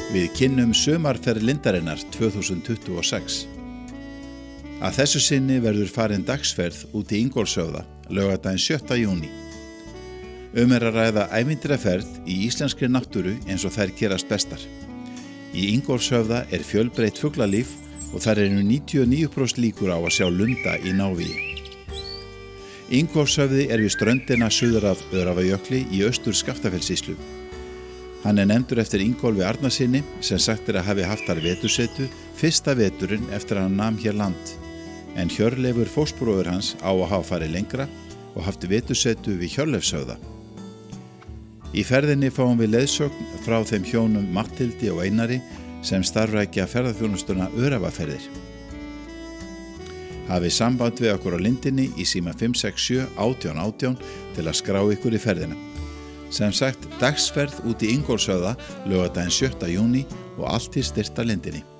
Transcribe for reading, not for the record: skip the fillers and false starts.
Við kynnum sumarferð Lindarinnar 2026. Að þessu sinni verður farin dagsferð út í Ingólfshöfða, laugardaginn 7. júní. Er að ræða ævintýraferð í íslenskri náttúru eins og þær gerast bestar. Í Ingólfshöfða er fjölbreytt fuglalíf og þar eru 99% líkur á að sjá lunda í návígi. Ingólfshöfði er við ströndina suður af Öræfajökli í Austur-Skaftafellssýslu. Hann er nefndur eftir Ingólfi Arnarsyni sem sagt að hafi haft þar vetursetu fyrsta veturinn eftir að hann nam hér land. En Hjörleifur fóstbróðir hans á að hafa farið lengra og haft vetursetu við Hjörleifshöfða. Í ferðinni fáum við leiðsögn frá þeim hjónum Matthildi og Einari sem starfrækja ferðaþjónustuna Öræfaferðir. Hafið samband við okkur á lindinni í síma 567 18 18 til að skrá ykkur í ferðina. Sem sagt, dagsferð út í Ingólfshöfða laugardaginn 7. júní og allt til styrkta lindinni.